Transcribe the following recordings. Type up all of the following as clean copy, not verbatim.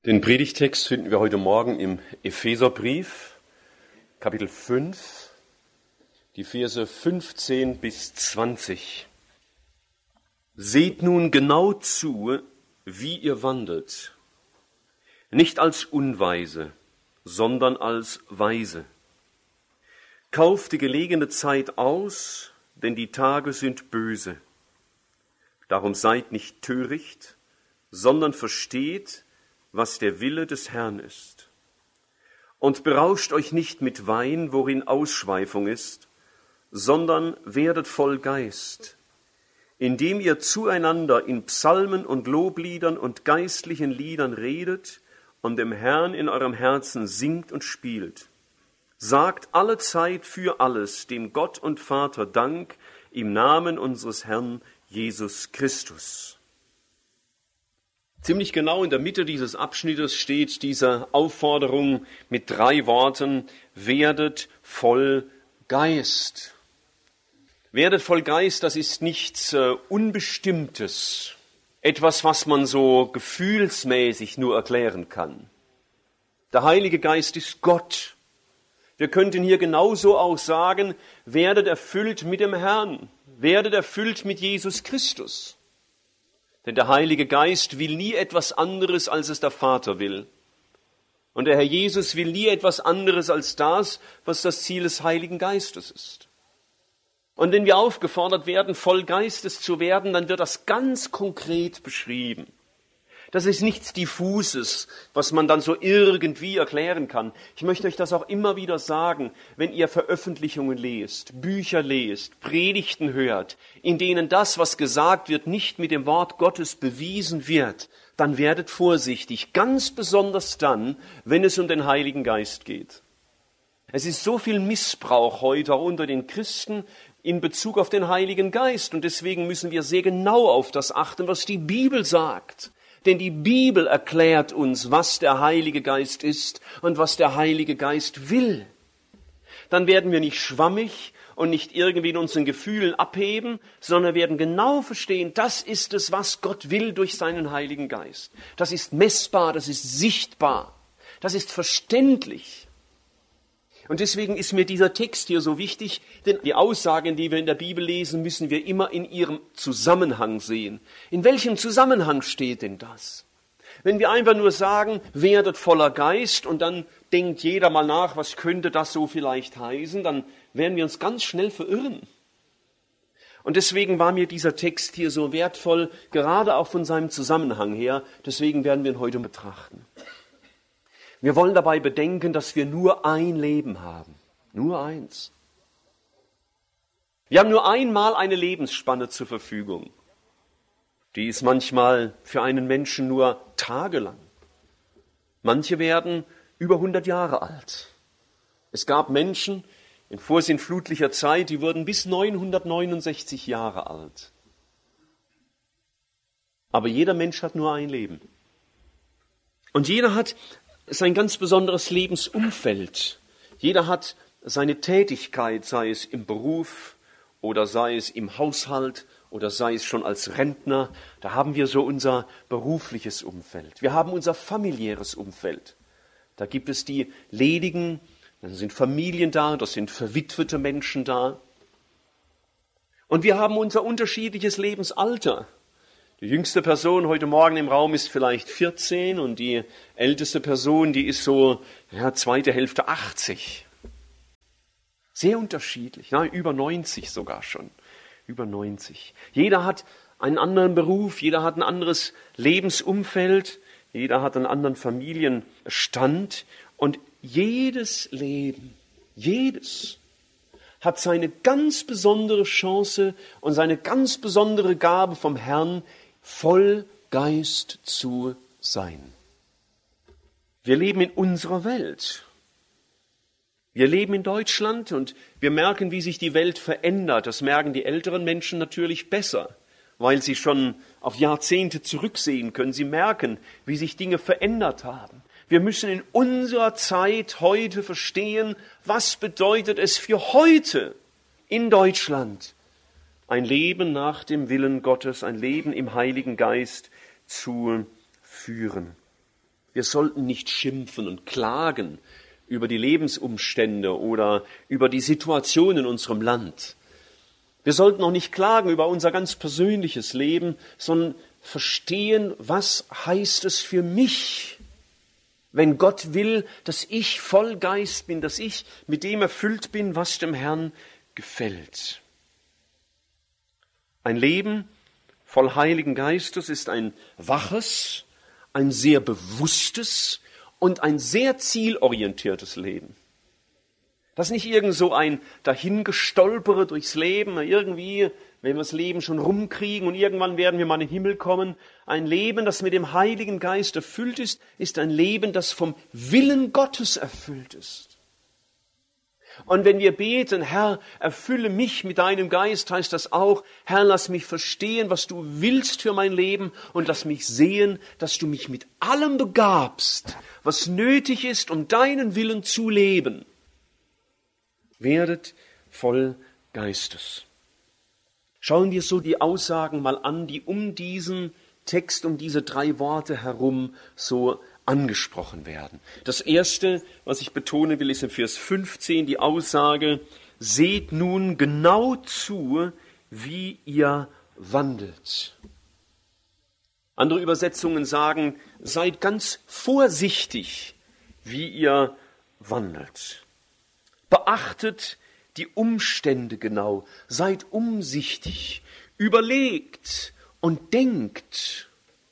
Den Predigtext finden wir heute Morgen im Epheserbrief, Kapitel 5, die Verse 15 bis 20. Seht nun genau zu, wie ihr wandelt, nicht als Unweise, sondern als Weise. Kauft die gelegene Zeit aus, denn die Tage sind böse. Darum seid nicht töricht, sondern versteht, was der Wille des Herrn ist. Und berauscht euch nicht mit Wein, worin Ausschweifung ist, sondern werdet voll Geist, indem ihr zueinander in Psalmen und Lobliedern und geistlichen Liedern redet und dem Herrn in eurem Herzen singt und spielt. Sagt allezeit für alles dem Gott und Vater Dank im Namen unseres Herrn Jesus Christus. Ziemlich genau in der Mitte dieses Abschnittes steht diese Aufforderung mit 3 Worten: Werdet voll Geist. Werdet voll Geist, das ist nichts Unbestimmtes, etwas, was man so gefühlsmäßig nur erklären kann. Der Heilige Geist ist Gott. Wir könnten hier genauso auch sagen: Werdet erfüllt mit dem Herrn, werdet erfüllt mit Jesus Christus. Denn der Heilige Geist will nie etwas anderes, als es der Vater will. Und der Herr Jesus will nie etwas anderes als das, was das Ziel des Heiligen Geistes ist. Und wenn wir aufgefordert werden, voll Geistes zu werden, dann wird das ganz konkret beschrieben. Das ist nichts Diffuses, was man dann so irgendwie erklären kann. Ich möchte euch das auch immer wieder sagen, wenn ihr Veröffentlichungen lest, Bücher lest, Predigten hört, in denen das, was gesagt wird, nicht mit dem Wort Gottes bewiesen wird, dann werdet vorsichtig, ganz besonders dann, wenn es um den Heiligen Geist geht. Es ist so viel Missbrauch heute auch unter den Christen in Bezug auf den Heiligen Geist, und deswegen müssen wir sehr genau auf das achten, was die Bibel sagt. Denn die Bibel erklärt uns, was der Heilige Geist ist und was der Heilige Geist will. Dann werden wir nicht schwammig und nicht irgendwie in unseren Gefühlen abheben, sondern werden genau verstehen, das ist es, was Gott will durch seinen Heiligen Geist. Das ist messbar, das ist sichtbar, das ist verständlich. Und deswegen ist mir dieser Text hier so wichtig, denn die Aussagen, die wir in der Bibel lesen, müssen wir immer in ihrem Zusammenhang sehen. In welchem Zusammenhang steht denn das? Wenn wir einfach nur sagen, werdet voller Geist, und dann denkt jeder mal nach, was könnte das so vielleicht heißen, dann werden wir uns ganz schnell verirren. Und deswegen war mir dieser Text hier so wertvoll, gerade auch von seinem Zusammenhang her. Deswegen werden wir ihn heute betrachten. Wir wollen dabei bedenken, dass wir nur ein Leben haben. Nur eins. Wir haben nur einmal eine Lebensspanne zur Verfügung. Die ist manchmal für einen Menschen nur tagelang. Manche werden über 100 Jahre alt. Es gab Menschen in vorsintflutlicher Zeit, die wurden bis 969 Jahre alt. Aber jeder Mensch hat nur ein Leben. Und jeder hat sein ganz besonderes Lebensumfeld. Jeder hat seine Tätigkeit, sei es im Beruf oder sei es im Haushalt oder sei es schon als Rentner. Da haben wir so unser berufliches Umfeld. Wir haben unser familiäres Umfeld. Da gibt es die Ledigen, dann sind Familien da, das sind verwitwete Menschen da. Und wir haben unser unterschiedliches Lebensalter. Die jüngste Person heute Morgen im Raum ist vielleicht 14 und die älteste Person, die ist so, zweite Hälfte 80. Sehr unterschiedlich, über 90 sogar schon, über 90. Jeder hat einen anderen Beruf, jeder hat ein anderes Lebensumfeld, jeder hat einen anderen Familienstand, und jedes Leben, jedes hat seine ganz besondere Chance und seine ganz besondere Gabe vom Herrn, voll Geist zu sein. Wir leben in unserer Welt. Wir leben in Deutschland und wir merken, wie sich die Welt verändert. Das merken die älteren Menschen natürlich besser, weil sie schon auf Jahrzehnte zurücksehen können. Sie merken, wie sich Dinge verändert haben. Wir müssen in unserer Zeit heute verstehen, was bedeutet es für heute in Deutschland, ein Leben nach dem Willen Gottes, ein Leben im Heiligen Geist zu führen. Wir sollten nicht schimpfen und klagen über die Lebensumstände oder über die Situation in unserem Land. Wir sollten auch nicht klagen über unser ganz persönliches Leben, sondern verstehen, was heißt es für mich, wenn Gott will, dass ich voll Geist bin, dass ich mit dem erfüllt bin, was dem Herrn gefällt. Ein Leben voll Heiligen Geistes ist ein waches, ein sehr bewusstes und ein sehr zielorientiertes Leben. Das ist nicht irgend so ein Dahingestolpere durchs Leben, irgendwie, wenn wir das Leben schon rumkriegen und irgendwann werden wir mal in den Himmel kommen. Ein Leben, das mit dem Heiligen Geist erfüllt ist, ist ein Leben, das vom Willen Gottes erfüllt ist. Und wenn wir beten, Herr, erfülle mich mit deinem Geist, heißt das auch, Herr, lass mich verstehen, was du willst für mein Leben und lass mich sehen, dass du mich mit allem begabst, was nötig ist, um deinen Willen zu leben. Werdet voll Geistes. Schauen wir so die Aussagen mal an, die um diesen Text, um diese 3 Worte herum so angesprochen werden. Das erste, was ich betonen will, ist im Vers 15 die Aussage, seht nun genau zu, wie ihr wandelt. Andere Übersetzungen sagen, seid ganz vorsichtig, wie ihr wandelt. Beachtet die Umstände genau, seid umsichtig, überlegt und denkt.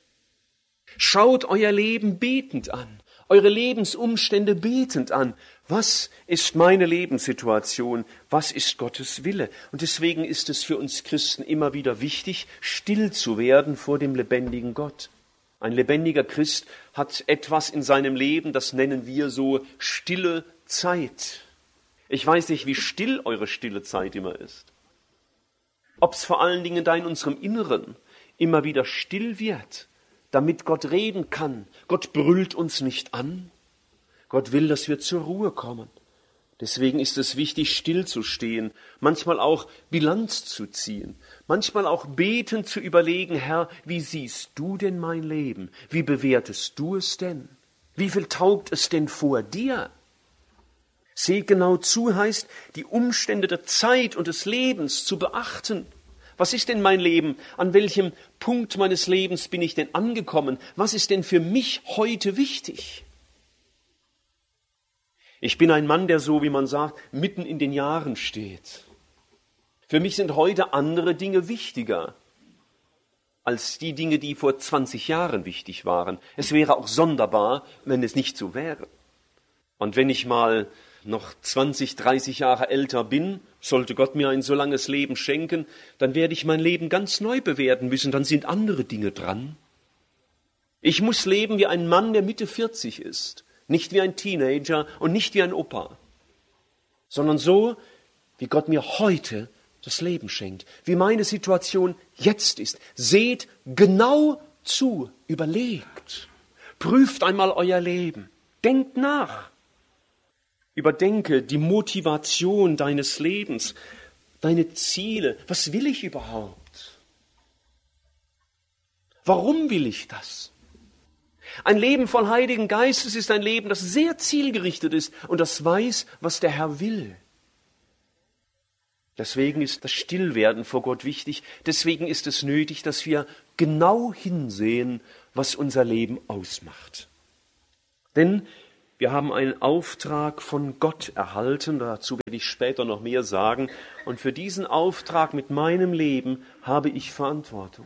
Schaut euer Leben betend an, eure Lebensumstände betend an. Was ist meine Lebenssituation? Was ist Gottes Wille? Und deswegen ist es für uns Christen immer wieder wichtig, still zu werden vor dem lebendigen Gott. Ein lebendiger Christ hat etwas in seinem Leben, das nennen wir so stille Zeit. Ich weiß nicht, wie still eure stille Zeit immer ist. Ob es vor allen Dingen da in unserem Inneren immer wieder still wird, damit Gott reden kann. Gott brüllt uns nicht an. Gott will, dass wir zur Ruhe kommen. Deswegen ist es wichtig, stillzustehen, manchmal auch Bilanz zu ziehen, manchmal auch betend zu überlegen, Herr, wie siehst du denn mein Leben? Wie bewertest du es denn? Wie viel taugt es denn vor dir? Seht genau zu heißt, die Umstände der Zeit und des Lebens zu beachten. Was ist denn mein Leben? An welchem Punkt meines Lebens bin ich denn angekommen? Was ist denn für mich heute wichtig? Ich bin ein Mann, der so, wie man sagt, mitten in den Jahren steht. Für mich sind heute andere Dinge wichtiger als die Dinge, die vor 20 Jahren wichtig waren. Es wäre auch sonderbar, wenn es nicht so wäre. Und wenn ich mal noch 20, 30 Jahre älter bin, sollte Gott mir ein so langes Leben schenken, dann werde ich mein Leben ganz neu bewerten müssen, dann sind andere Dinge dran. Ich muss leben wie ein Mann, der Mitte 40 ist, nicht wie ein Teenager und nicht wie ein Opa, sondern so, wie Gott mir heute das Leben schenkt, wie meine Situation jetzt ist. Seht genau zu, überlegt, prüft einmal euer Leben, denkt nach. Überdenke die Motivation deines Lebens, deine Ziele. Was will ich überhaupt? Warum will ich das? Ein Leben voll Heiligen Geistes ist ein Leben, das sehr zielgerichtet ist und das weiß, was der Herr will. Deswegen ist das Stillwerden vor Gott wichtig. Deswegen ist es nötig, dass wir genau hinsehen, was unser Leben ausmacht. Denn wir haben einen Auftrag von Gott erhalten, dazu werde ich später noch mehr sagen. Und für diesen Auftrag mit meinem Leben habe ich Verantwortung.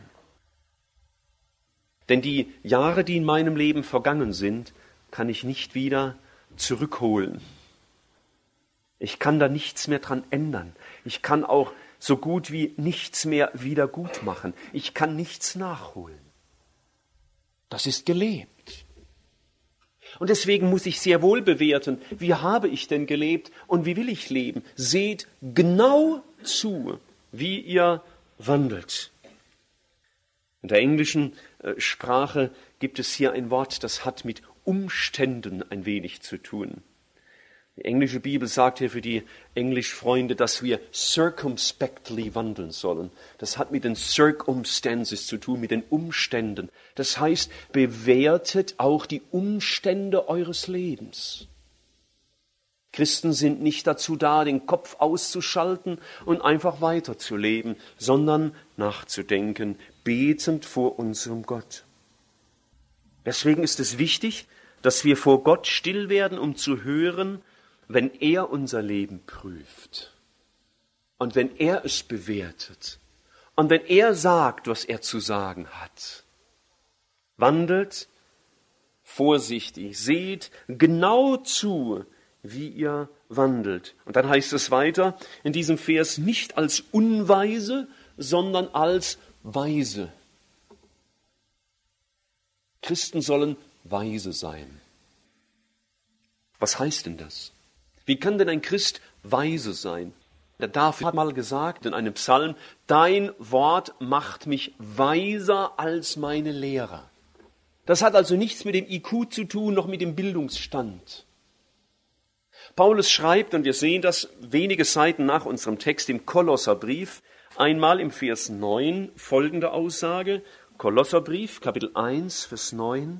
Denn die Jahre, die in meinem Leben vergangen sind, kann ich nicht wieder zurückholen. Ich kann da nichts mehr dran ändern. Ich kann auch so gut wie nichts mehr wieder gut machen. Ich kann nichts nachholen. Das ist gelebt. Und deswegen muss ich sehr wohl bewerten, wie habe ich denn gelebt und wie will ich leben. Seht genau zu, wie ihr wandelt. In der englischen Sprache gibt es hier ein Wort, das hat mit Umständen ein wenig zu tun. Die englische Bibel sagt hier für die Englischfreunde, dass wir circumspectly wandeln sollen. Das hat mit den circumstances zu tun, mit den Umständen. Das heißt, bewertet auch die Umstände eures Lebens. Christen sind nicht dazu da, den Kopf auszuschalten und einfach weiterzuleben, sondern nachzudenken, betend vor unserem Gott. Deswegen ist es wichtig, dass wir vor Gott still werden, um zu hören, wenn er unser Leben prüft und wenn er es bewertet und wenn er sagt, was er zu sagen hat. Wandelt vorsichtig, seht genau zu, wie ihr wandelt. Und dann heißt es weiter in diesem Vers, nicht als Unweise, sondern als Weise. Christen sollen weise sein. Was heißt denn das? Wie kann denn ein Christ weise sein? Der David hat mal gesagt in einem Psalm, dein Wort macht mich weiser als meine Lehrer. Das hat also nichts mit dem IQ zu tun, noch mit dem Bildungsstand. Paulus schreibt, und wir sehen das wenige Seiten nach unserem Text im Kolosserbrief, einmal im Vers 9 folgende Aussage, Kolosserbrief, Kapitel 1, Vers 9.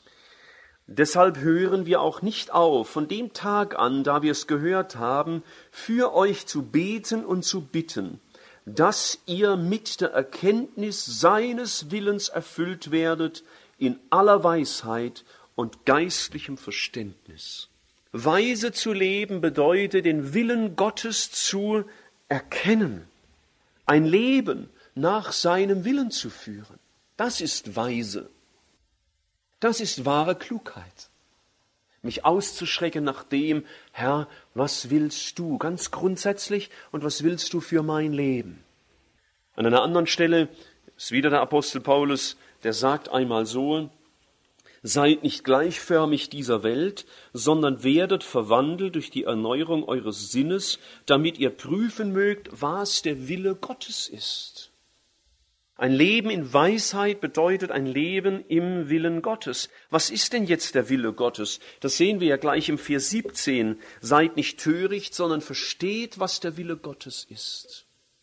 Deshalb hören wir auch nicht auf, von dem Tag an, da wir es gehört haben, für euch zu beten und zu bitten, dass ihr mit der Erkenntnis seines Willens erfüllt werdet, in aller Weisheit und geistlichem Verständnis. Weise zu leben bedeutet, den Willen Gottes zu erkennen, ein Leben nach seinem Willen zu führen. Das ist weise. Das ist wahre Klugheit. Mich auszuschrecken nach dem, Herr, was willst du ganz grundsätzlich und was willst du für mein Leben? An einer anderen Stelle ist wieder der Apostel Paulus, der sagt einmal so, seid nicht gleichförmig dieser Welt, sondern werdet verwandelt durch die Erneuerung eures Sinnes, damit ihr prüfen mögt, was der Wille Gottes ist. Ein Leben in Weisheit bedeutet ein Leben im Willen Gottes. Was ist denn jetzt der Wille Gottes? Das sehen wir ja gleich im Vers 17. Seid nicht töricht, sondern versteht, was der Wille Gottes ist.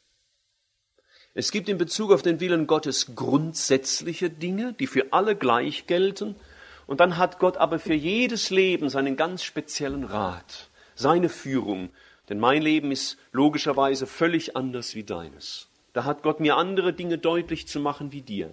Es gibt in Bezug auf den Willen Gottes grundsätzliche Dinge, die für alle gleich gelten. Und dann hat Gott aber für jedes Leben seinen ganz speziellen Rat, seine Führung. Denn mein Leben ist logischerweise völlig anders wie deines. Da hat Gott mir andere Dinge deutlich zu machen wie dir.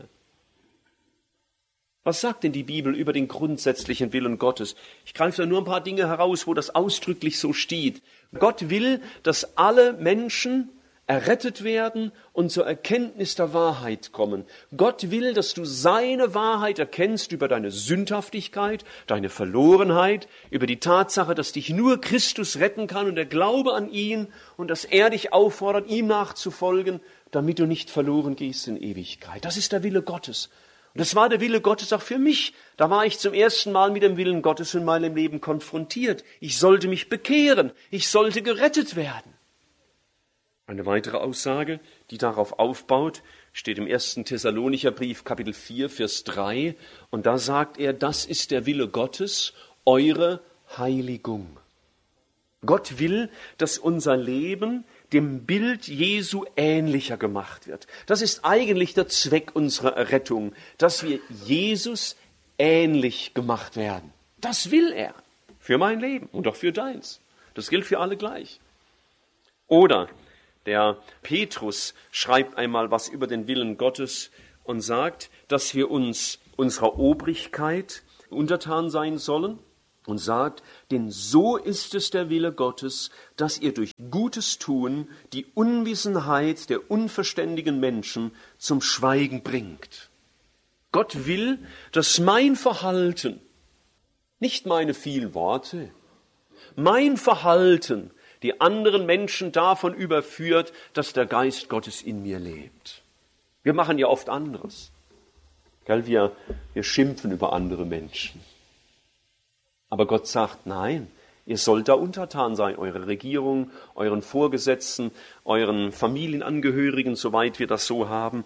Was sagt denn die Bibel über den grundsätzlichen Willen Gottes? Ich greife da nur ein paar Dinge heraus, wo das ausdrücklich so steht. Gott will, dass alle Menschen errettet werden und zur Erkenntnis der Wahrheit kommen. Gott will, dass du seine Wahrheit erkennst über deine Sündhaftigkeit, deine Verlorenheit, über die Tatsache, dass dich nur Christus retten kann und der Glaube an ihn und dass er dich auffordert, ihm nachzufolgen, damit du nicht verloren gehst in Ewigkeit. Das ist der Wille Gottes. Und das war der Wille Gottes auch für mich. Da war ich zum ersten Mal mit dem Willen Gottes in meinem Leben konfrontiert. Ich sollte mich bekehren. Ich sollte gerettet werden. Eine weitere Aussage, die darauf aufbaut, steht im 1. Thessalonicher Brief, Kapitel 4, Vers 3. Und da sagt er, das ist der Wille Gottes, eure Heiligung. Gott will, dass unser Leben dem Bild Jesu ähnlicher gemacht wird. Das ist eigentlich der Zweck unserer Errettung, dass wir Jesus ähnlich gemacht werden. Das will er für mein Leben und auch für deins. Das gilt für alle gleich. Oder der Petrus schreibt einmal was über den Willen Gottes und sagt, dass wir uns unserer Obrigkeit untertan sein sollen. Und sagt, denn so ist es der Wille Gottes, dass ihr durch Gutes tun die Unwissenheit der unverständigen Menschen zum Schweigen bringt. Gott will, dass mein Verhalten, nicht meine vielen Worte, mein Verhalten die anderen Menschen davon überführt, dass der Geist Gottes in mir lebt. Wir machen ja oft anderes. Wir schimpfen über andere Menschen. Aber Gott sagt, nein, ihr sollt da untertan sein, eure Regierung, euren Vorgesetzten, euren Familienangehörigen, soweit wir das so haben.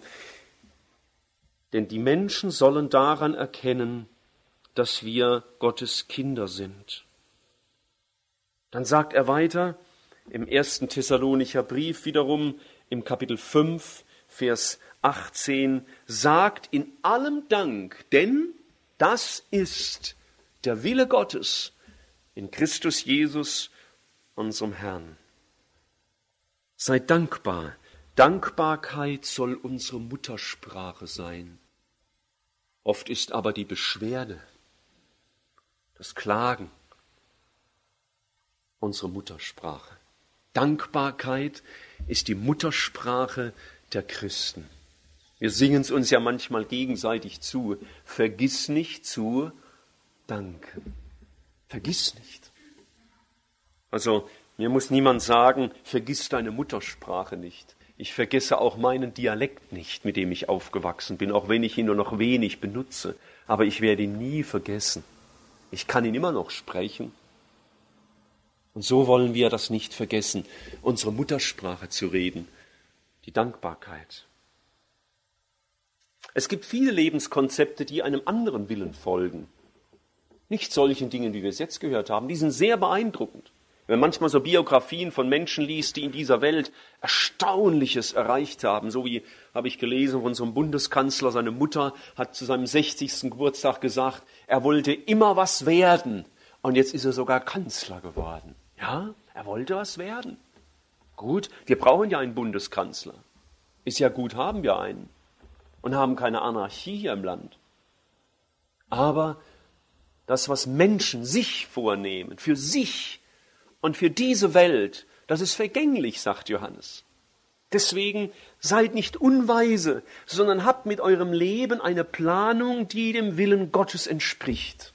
Denn die Menschen sollen daran erkennen, dass wir Gottes Kinder sind. Dann sagt er weiter im 1. Thessalonicher Brief wiederum im Kapitel 5, Vers 18, sagt in allem Dank, denn das ist der Wille Gottes in Christus Jesus, unserem Herrn. Seid dankbar. Dankbarkeit soll unsere Muttersprache sein. Oft ist aber die Beschwerde, das Klagen unsere Muttersprache. Dankbarkeit ist die Muttersprache der Christen. Wir singen es uns ja manchmal gegenseitig zu. Vergiss nicht zu danken. Vergiss nicht. Also mir muss niemand sagen, vergiss deine Muttersprache nicht. Ich vergesse auch meinen Dialekt nicht, mit dem ich aufgewachsen bin, auch wenn ich ihn nur noch wenig benutze. Aber ich werde ihn nie vergessen. Ich kann ihn immer noch sprechen. Und so wollen wir das nicht vergessen, unsere Muttersprache zu reden, die Dankbarkeit. Es gibt viele Lebenskonzepte, die einem anderen Willen folgen. Nicht solchen Dingen, wie wir es jetzt gehört haben. Die sind sehr beeindruckend. Wenn man manchmal so Biografien von Menschen liest, die in dieser Welt Erstaunliches erreicht haben, so wie, habe ich gelesen, von unserem Bundeskanzler, seine Mutter hat zu seinem 60. Geburtstag gesagt, er wollte immer was werden und jetzt ist er sogar Kanzler geworden. Ja, er wollte was werden. Gut, wir brauchen ja einen Bundeskanzler. Ist ja gut, haben wir einen und haben keine Anarchie hier im Land. Aber das, was Menschen sich vornehmen, für sich und für diese Welt, das ist vergänglich, sagt Johannes. Deswegen seid nicht unweise, sondern habt mit eurem Leben eine Planung, die dem Willen Gottes entspricht.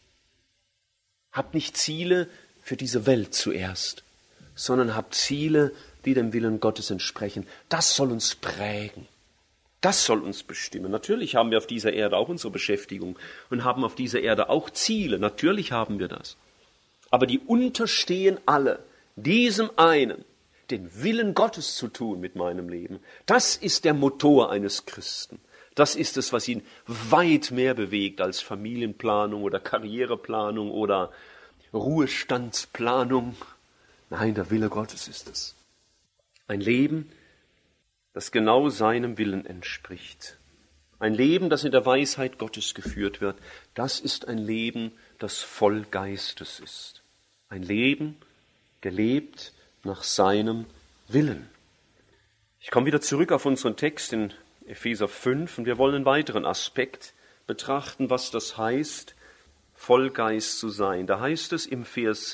Habt nicht Ziele für diese Welt zuerst, sondern habt Ziele, die dem Willen Gottes entsprechen. Das soll uns prägen. Das soll uns bestimmen. Natürlich haben wir auf dieser Erde auch unsere Beschäftigung und haben auf dieser Erde auch Ziele. Natürlich haben wir das. Aber die unterstehen alle diesem einen, den Willen Gottes zu tun mit meinem Leben. Das ist der Motor eines Christen. Das ist es, was ihn weit mehr bewegt als Familienplanung oder Karriereplanung oder Ruhestandsplanung. Nein, der Wille Gottes ist es. Ein Leben, das genau seinem Willen entspricht. Ein Leben, das in der Weisheit Gottes geführt wird. Das ist ein Leben, das voll Geistes ist. Ein Leben, gelebt nach seinem Willen. Ich komme wieder zurück auf unseren Text in Epheser 5 und wir wollen einen weiteren Aspekt betrachten, was das heißt, voll Geist zu sein. Da heißt es im Vers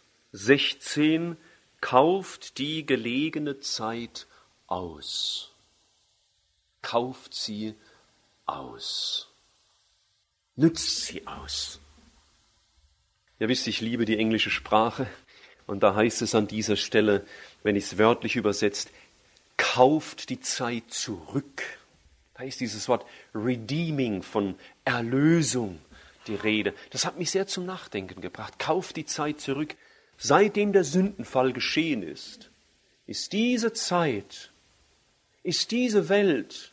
16, kauft die gelegene Zeit aus. Kauft sie aus. Nützt sie aus. Ihr wisst, ich liebe die englische Sprache und da heißt es an dieser Stelle, wenn ich es wörtlich übersetzt, kauft die Zeit zurück. Da ist dieses Wort redeeming, von Erlösung die Rede. Das hat mich sehr zum Nachdenken gebracht. Kauft die Zeit zurück. Seitdem der Sündenfall geschehen ist diese Zeit, ist diese Welt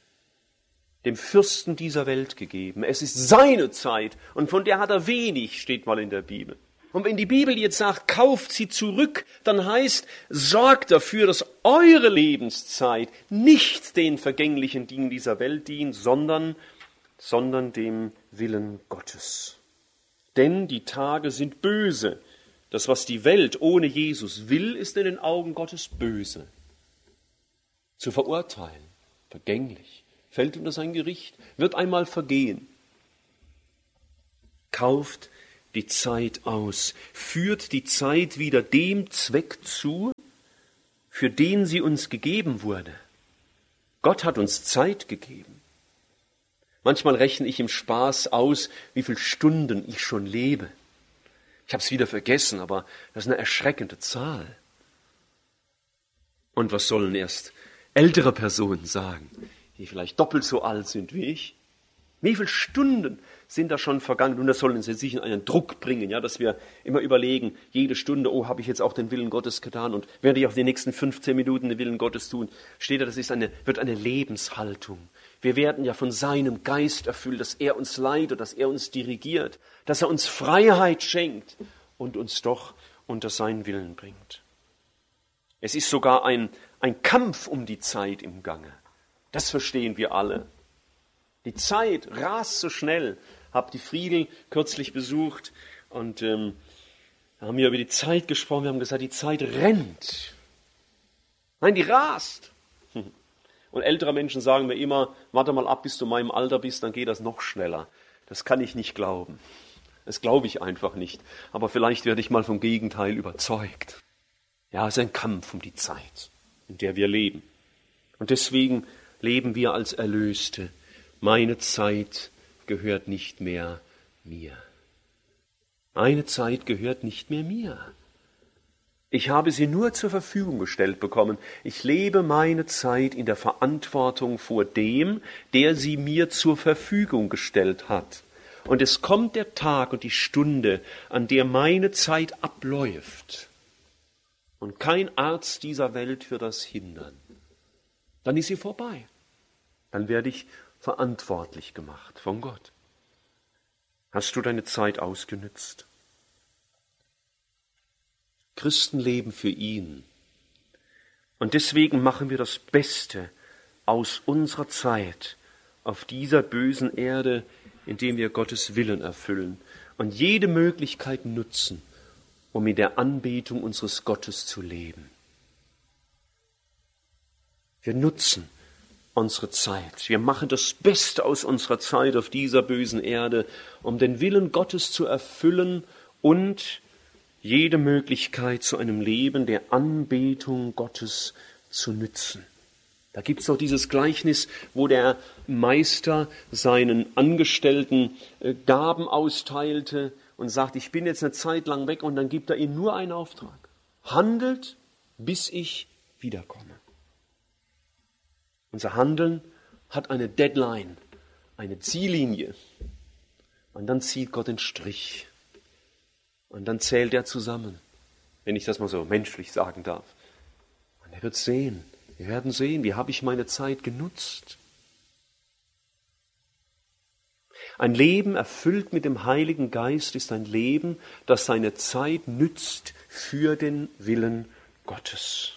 dem Fürsten dieser Welt gegeben. Es ist seine Zeit und von der hat er wenig, steht mal in der Bibel. Und wenn die Bibel jetzt sagt, kauft sie zurück, dann heißt, sorgt dafür, dass eure Lebenszeit nicht den vergänglichen Dingen dieser Welt dient, sondern dem Willen Gottes. Denn die Tage sind böse. Das, was die Welt ohne Jesus will, ist in den Augen Gottes böse. Zu verurteilen, vergänglich. Fällt unter sein Gericht, wird einmal vergehen. Kauft die Zeit aus, führt die Zeit wieder dem Zweck zu, für den sie uns gegeben wurde. Gott hat uns Zeit gegeben. Manchmal rechne ich im Spaß aus, wie viele Stunden ich schon lebe. Ich habe es wieder vergessen, aber das ist eine erschreckende Zahl. Und was sollen erst ältere Personen sagen, die vielleicht doppelt so alt sind wie ich? Wie viele Stunden sind da schon vergangen? Und das soll uns jetzt sicher einen Druck bringen, ja, dass wir immer überlegen, jede Stunde, oh, habe ich jetzt auch den Willen Gottes getan und werde ich auch die nächsten 15 Minuten den Willen Gottes tun? Steht da, das wird eine Lebenshaltung. Wir werden ja von seinem Geist erfüllt, dass er uns leitet, dass er uns dirigiert, dass er uns Freiheit schenkt und uns doch unter seinen Willen bringt. Es ist sogar ein Kampf um die Zeit im Gange. Das verstehen wir alle. Die Zeit rast so schnell. Hab die Friedel kürzlich besucht und da haben wir über die Zeit gesprochen. Wir haben gesagt, die Zeit rennt. Nein, die rast. Und ältere Menschen sagen mir immer, warte mal ab, bis du in meinem Alter bist, dann geht das noch schneller. Das kann ich nicht glauben. Das glaube ich einfach nicht. Aber vielleicht werde ich mal vom Gegenteil überzeugt. Ja, es ist ein Kampf um die Zeit, in der wir leben. Und deswegen leben wir als Erlöste. Meine Zeit gehört nicht mehr mir. Meine Zeit gehört nicht mehr mir. Ich habe sie nur zur Verfügung gestellt bekommen. Ich lebe meine Zeit in der Verantwortung vor dem, der sie mir zur Verfügung gestellt hat. Und es kommt der Tag und die Stunde, an der meine Zeit abläuft. Und kein Arzt dieser Welt wird das hindern. Dann ist sie vorbei. Dann werde ich verantwortlich gemacht von Gott. Hast du deine Zeit ausgenützt? Christen leben für ihn. Und deswegen machen wir das Beste aus unserer Zeit auf dieser bösen Erde, indem wir Gottes Willen erfüllen und jede Möglichkeit nutzen, um in der Anbetung unseres Gottes zu leben. Wir nutzen unsere Zeit. Wir machen das Beste aus unserer Zeit auf dieser bösen Erde, um den Willen Gottes zu erfüllen und jede Möglichkeit zu einem Leben der Anbetung Gottes zu nützen. Da gibt es doch dieses Gleichnis, wo der Meister seinen Angestellten Gaben austeilte und sagt, ich bin jetzt eine Zeit lang weg, und dann gibt er ihnen nur einen Auftrag. Handelt, bis ich wiederkomme. Unser Handeln hat eine Deadline, eine Ziellinie. Und dann zieht Gott den Strich. Und dann zählt er zusammen, wenn ich das mal so menschlich sagen darf. Und er wird sehen, wir werden sehen, wie habe ich meine Zeit genutzt. Ein Leben erfüllt mit dem Heiligen Geist ist ein Leben, das seine Zeit nützt für den Willen Gottes.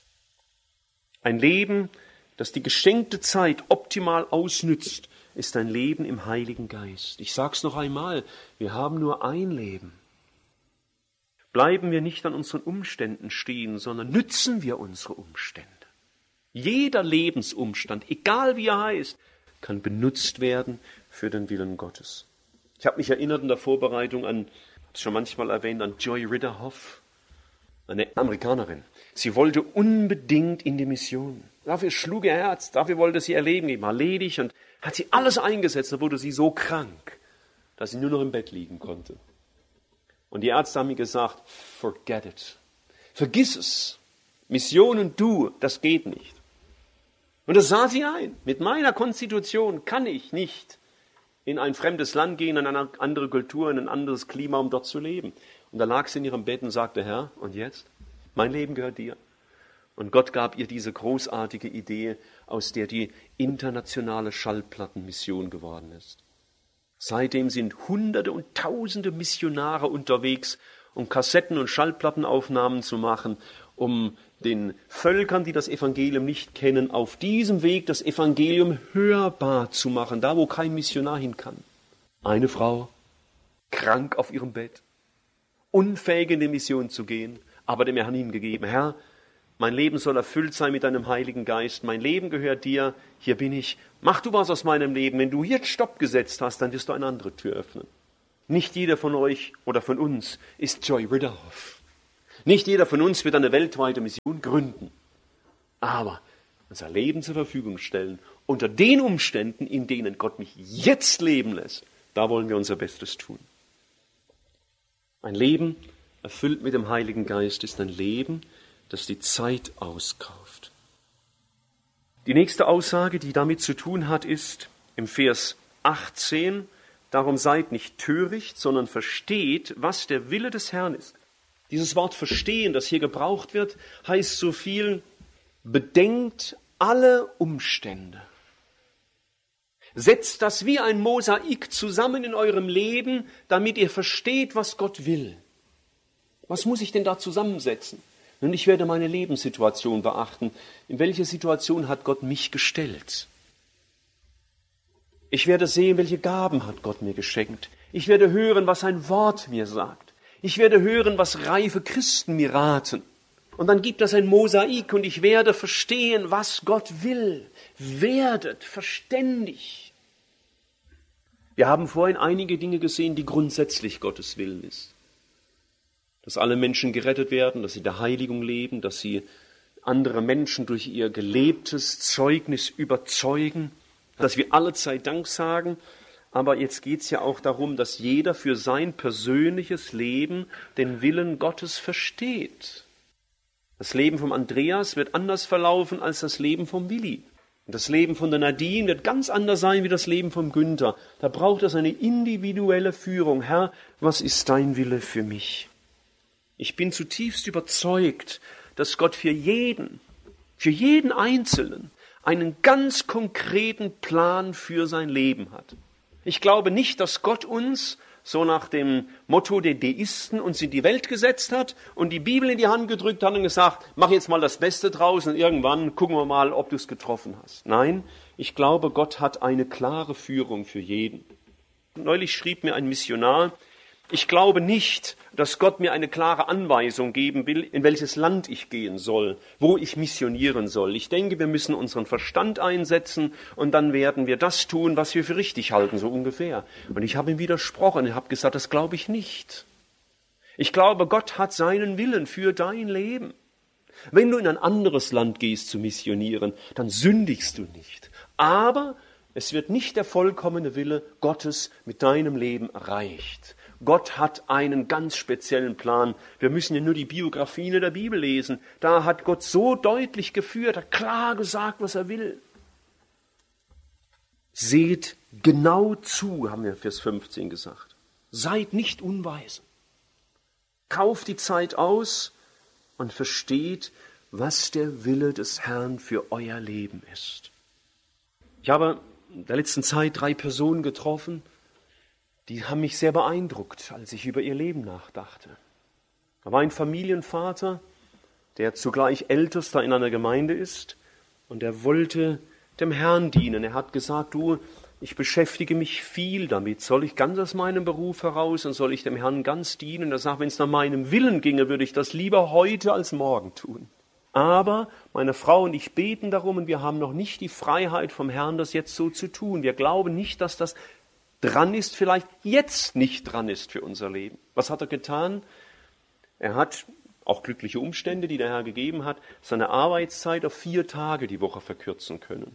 Ein Leben, das die geschenkte Zeit optimal ausnützt, ist ein Leben im Heiligen Geist. Ich sage es noch einmal, wir haben nur ein Leben. Bleiben wir nicht an unseren Umständen stehen, sondern nützen wir unsere Umstände. Jeder Lebensumstand, egal wie er heißt, kann benutzt werden für den Willen Gottes. Ich habe mich erinnert in der Vorbereitung an, habe es schon manchmal erwähnt, an Joy Ritterhoff, eine Amerikanerin. Sie wollte unbedingt in die Mission. Dafür schlug ihr Herz, dafür wollte sie ihr Leben geben, war ledig, und hat sie alles eingesetzt. Da wurde sie so krank, dass sie nur noch im Bett liegen konnte. Und die Ärzte haben mir gesagt, forget it. Vergiss es. Mission und du, das geht nicht. Und das sah sie ein. Mit meiner Konstitution kann ich nicht in ein fremdes Land gehen, in eine andere Kultur, in ein anderes Klima, um dort zu leben. Und da lag sie in ihrem Bett und sagte, Herr, und jetzt? Mein Leben gehört dir. Und Gott gab ihr diese großartige Idee, aus der die internationale Schallplattenmission geworden ist. Seitdem sind Hunderte und Tausende Missionare unterwegs, um Kassetten- und Schallplattenaufnahmen zu machen, um den Völkern, die das Evangelium nicht kennen, auf diesem Weg das Evangelium hörbar zu machen, da wo kein Missionar hin kann. Eine Frau, krank auf ihrem Bett, unfähig in die Mission zu gehen, aber dem Herrn hingegeben, Herr, mein Leben soll erfüllt sein mit deinem Heiligen Geist. Mein Leben gehört dir. Hier bin ich. Mach du was aus meinem Leben. Wenn du jetzt Stopp gesetzt hast, dann wirst du eine andere Tür öffnen. Nicht jeder von euch oder von uns ist Joy Ritterhoff. Nicht jeder von uns wird eine weltweite Mission gründen. Aber unser Leben zur Verfügung stellen, unter den Umständen, in denen Gott mich jetzt leben lässt, da wollen wir unser Bestes tun. Ein Leben erfüllt mit dem Heiligen Geist ist ein Leben, das die Zeit auskauft. Die nächste Aussage, die damit zu tun hat, ist im Vers 18, darum seid nicht töricht, sondern versteht, was der Wille des Herrn ist. Dieses Wort verstehen, das hier gebraucht wird, heißt so viel, bedenkt alle Umstände. Setzt das wie ein Mosaik zusammen in eurem Leben, damit ihr versteht, was Gott will. Was muss ich denn da zusammensetzen? Und ich werde meine Lebenssituation beachten. In welche Situation hat Gott mich gestellt? Ich werde sehen, welche Gaben hat Gott mir geschenkt. Ich werde hören, was sein Wort mir sagt. Ich werde hören, was reife Christen mir raten. Und dann gibt es ein Mosaik und ich werde verstehen, was Gott will. Werdet verständig. Wir haben vorhin einige Dinge gesehen, die grundsätzlich Gottes Willen ist. Dass alle Menschen gerettet werden, dass sie der Heiligung leben, dass sie andere Menschen durch ihr gelebtes Zeugnis überzeugen, dass wir allezeit Dank sagen. Aber jetzt geht es ja auch darum, dass jeder für sein persönliches Leben den Willen Gottes versteht. Das Leben vom Andreas wird anders verlaufen als das Leben vom Willi. Und das Leben von der Nadine wird ganz anders sein wie das Leben vom Günther. Da braucht es eine individuelle Führung. Herr, was ist dein Wille für mich? Ich bin zutiefst überzeugt, dass Gott für jeden Einzelnen einen ganz konkreten Plan für sein Leben hat. Ich glaube nicht, dass Gott uns so nach dem Motto der Deisten uns in die Welt gesetzt hat und die Bibel in die Hand gedrückt hat und gesagt, mach jetzt mal das Beste draus und irgendwann gucken wir mal, ob du es getroffen hast. Nein, ich glaube, Gott hat eine klare Führung für jeden. Neulich schrieb mir ein Missionar, ich glaube nicht, dass Gott mir eine klare Anweisung geben will, in welches Land ich gehen soll, wo ich missionieren soll. Ich denke, wir müssen unseren Verstand einsetzen und dann werden wir das tun, was wir für richtig halten, so ungefähr. Und ich habe ihm widersprochen, ich habe gesagt, das glaube ich nicht. Ich glaube, Gott hat seinen Willen für dein Leben. Wenn du in ein anderes Land gehst zu missionieren, dann sündigst du nicht. Aber es wird nicht der vollkommene Wille Gottes mit deinem Leben erreicht. Gott hat einen ganz speziellen Plan. Wir müssen ja nur die Biografien der Bibel lesen. Da hat Gott so deutlich geführt, hat klar gesagt, was er will. Seht genau zu, haben wir Vers 15 gesagt. Seid nicht unweise. Kauft die Zeit aus und versteht, was der Wille des Herrn für euer Leben ist. Ich habe in der letzten Zeit 3 Personen getroffen, die haben mich sehr beeindruckt, als ich über ihr Leben nachdachte. Da war ein Familienvater, der zugleich Ältester in einer Gemeinde ist und er wollte dem Herrn dienen. Er hat gesagt, du, ich beschäftige mich viel damit. Soll ich ganz aus meinem Beruf heraus und soll ich dem Herrn ganz dienen? Er sagt, wenn es nach meinem Willen ginge, würde ich das lieber heute als morgen tun. Aber meine Frau und ich beten darum und wir haben noch nicht die Freiheit vom Herrn, das jetzt so zu tun. Wir glauben nicht, dass das dran ist, vielleicht jetzt nicht dran ist für unser Leben. Was hat er getan? Er hat, auch glückliche Umstände, die der Herr gegeben hat, seine Arbeitszeit auf 4 Tage die Woche verkürzen können.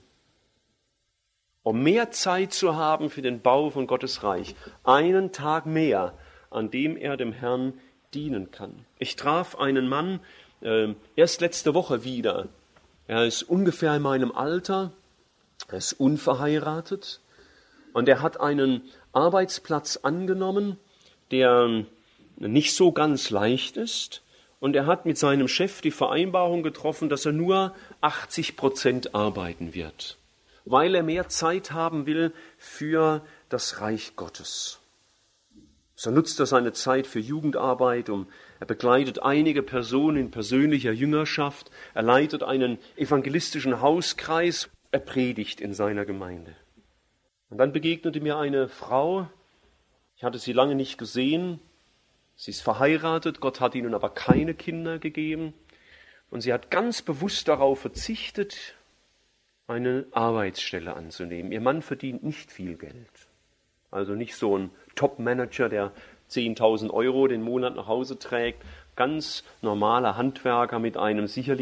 Um mehr Zeit zu haben für den Bau von Gottes Reich. Einen Tag mehr, an dem er dem Herrn dienen kann. Ich traf einen Mann erst letzte Woche wieder. Er ist ungefähr in meinem Alter, er ist unverheiratet. Und er hat einen Arbeitsplatz angenommen, der nicht so ganz leicht ist. Und er hat mit seinem Chef die Vereinbarung getroffen, dass er nur 80% arbeiten wird, weil er mehr Zeit haben will für das Reich Gottes. So nutzt er seine Zeit für Jugendarbeit, er begleitet einige Personen in persönlicher Jüngerschaft, er leitet einen evangelistischen Hauskreis, er predigt in seiner Gemeinde. Und dann begegnete mir eine Frau, ich hatte sie lange nicht gesehen, sie ist verheiratet, Gott hat ihnen aber keine Kinder gegeben und sie hat ganz bewusst darauf verzichtet, eine Arbeitsstelle anzunehmen. Ihr Mann verdient nicht viel Geld, also nicht so ein Top-Manager, der 10.000 € den Monat nach Hause trägt, ganz normaler Handwerker mit einem sicherlich